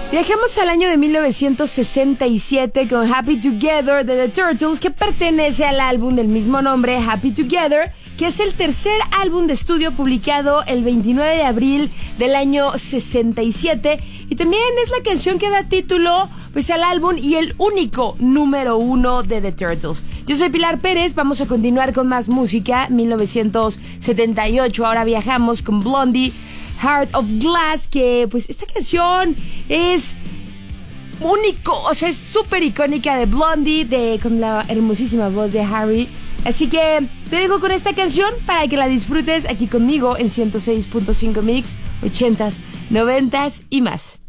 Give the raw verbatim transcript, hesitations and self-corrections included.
Viajamos al año de mil novecientos sesenta y siete con Happy Together de The Turtles, que pertenece al álbum del mismo nombre, Happy Together, que es el tercer álbum de estudio publicado el veintinueve de abril del año sesenta y siete, y también es la canción que da título pues al álbum y el único número uno de The Turtles. Yo soy Pilar Pérez, vamos a continuar con más música. Mil novecientos setenta y ocho, ahora viajamos con Blondie, Heart of Glass, que pues esta canción es único, o sea, es súper icónica de Blondie, de, con la hermosísima voz de Harry. Así que te dejo con esta canción para que la disfrutes aquí conmigo en ciento seis punto cinco Mix, ochentas, noventas y más.